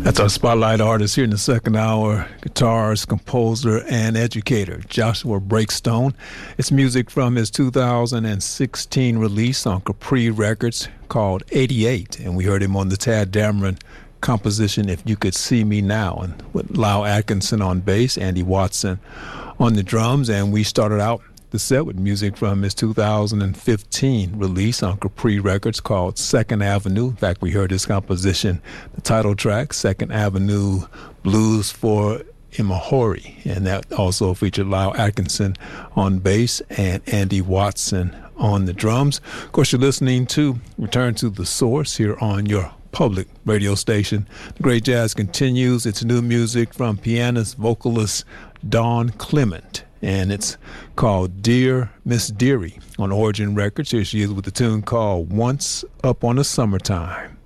That's our spotlight artist here in the second hour, guitarist, composer, and educator, Joshua Breakstone. It's music from his 2016 release on Capri Records called 88, and we heard him on the Tad Dameron composition, If You Could See Me Now, and with Lyle Atkinson on bass, Andy Watson on the drums, and we started out the set with music from his 2015 release on Capri Records called Second Avenue. In fact, we heard his composition, the title track, Second Avenue Blues for Imahori, and that also featured Lyle Atkinson on bass and Andy Watson on the drums. Of course, you're listening to Return to the Source here on your public radio station. The great jazz continues. It's new music from pianist, vocalist Dawn Clement, and it's called Dear Miss Dearie on Origin Records. Here she is with a tune called Once Up on a Summertime.